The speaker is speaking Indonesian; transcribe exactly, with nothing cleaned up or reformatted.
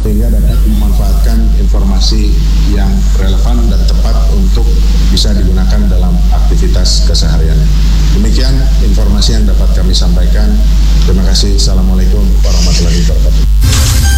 sehingga dapat memanfaatkan informasi yang relevan dan tepat untuk bisa digunakan dalam aktivitas keseharian. Demikian informasi yang dapat kami sampaikan. Terima kasih. Assalamualaikum warahmatullahi wabarakatuh.